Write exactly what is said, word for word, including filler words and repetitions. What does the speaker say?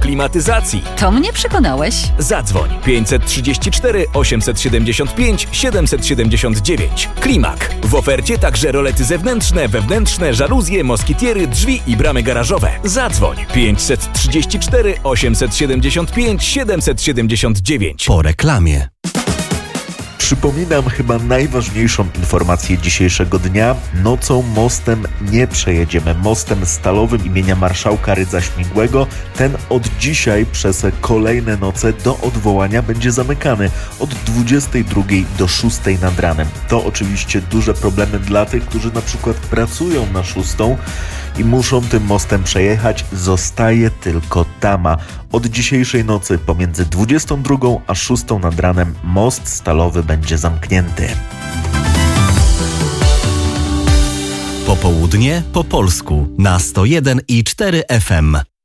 klimatyzacji. To mnie przekonałeś. Zadzwoń pięćset trzydzieści cztery osiemset siedemdziesiąt pięć siedemset siedemdziesiąt dziewięć. Klimak. W ofercie także rolety zewnętrzne, wewnętrzne, żaluzje, moskitiery, drzwi i bramy garażowe. Zadzwoń pięćset trzydzieści cztery osiemset siedemdziesiąt pięć siedemset siedemdziesiąt dziewięć. Po reklamie. Przypominam chyba najważniejszą informację dzisiejszego dnia. Nocą mostem nie przejedziemy. Mostem stalowym imienia marszałka Rydza Śmigłego. Ten od dzisiaj przez kolejne noce do odwołania będzie zamykany od dwudziestej drugiej do szóstej nad ranem. To oczywiście duże problemy dla tych, którzy na przykład pracują na szóstą i muszą tym mostem przejechać. Zostaje tylko tama. Od dzisiejszej nocy pomiędzy dwudziestą drugą a szóstą nad ranem most stalowy będzie zamknięty. Popołudnie po polsku na sto jeden i cztery F M.